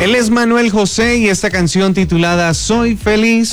Él es Manuel José y esta canción titulada Soy feliz,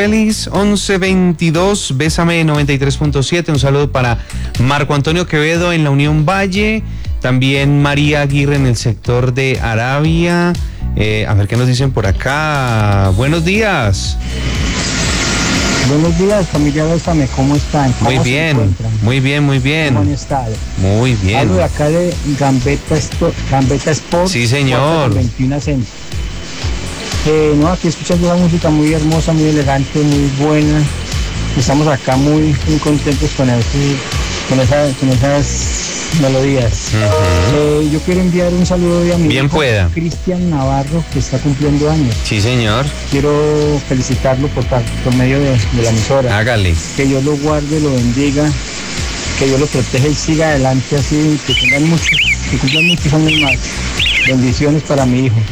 1122, Bésame 93.7. Un saludo para Marco Antonio Quevedo en la Unión Valle, también María Aguirre en el sector de Arabia. A ver qué nos dicen por acá. Buenos días. Buenos días, familia Bésame, ¿cómo están? Muy bien, muy bien, muy bien. ¿Cómo han estado? Muy bien. Hablo de acá de Gambetta Sport. Sí, señor. 21 Ascenso. No, aquí escuchando una música muy hermosa, muy elegante, muy buena. Estamos acá muy contentos con esas melodías. Uh-huh. Yo quiero enviar un saludo de amigo. Bien pueda. Cristian Navarro, que está cumpliendo años. Sí, señor. Quiero felicitarlo por medio de la emisora. Hágale. Que Dios lo guarde, lo bendiga, que Dios lo proteja y siga adelante así, que cumplan muchos años más. Bendiciones para mi hijo.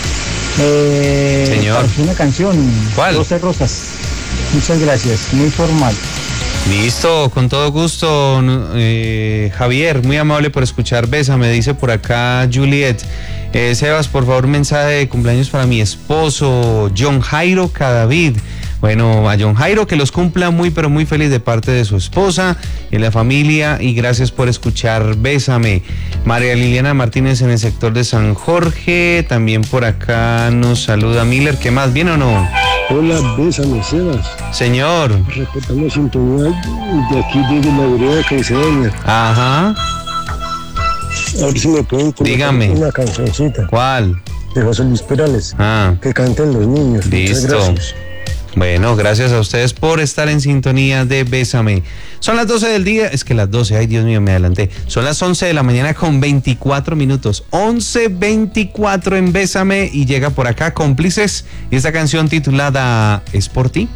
Señor. Para una canción. ¿Cuál? 12 Rosas. Muchas gracias, muy formal. Listo, con todo gusto, Javier, muy amable por escuchar Bésame, dice por acá Juliet. Sebas, por favor, mensaje de cumpleaños para mi esposo, John Jairo Cadavid. Bueno, a John Jairo que los cumpla muy pero muy feliz de parte de su esposa y la familia, y gracias por escuchar Bésame. María Liliana Martínez en el sector de San Jorge, también por acá nos saluda Miller. ¿Qué más? ¿Bien o no? Hola, Bésame, Sebas. Señor. Reportamos sintonía de aquí desde la vereda Caicedonia. Ajá. A ver si me pueden colocar Dígame. Una cancioncita. ¿Cuál? De José Luis Perales. Que canten los niños. Listo. Muchas gracias. Bueno, gracias a ustedes por estar en sintonía de Bésame. Son las 12 del día, es que las 12, ay Dios mío, me adelanté. Son las 11 de la mañana con 24 minutos. 11:24 en Bésame y llega por acá Cómplices y esta canción titulada ¿Es por ti?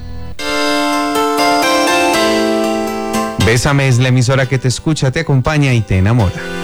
Bésame es la emisora que te escucha, te acompaña y te enamora.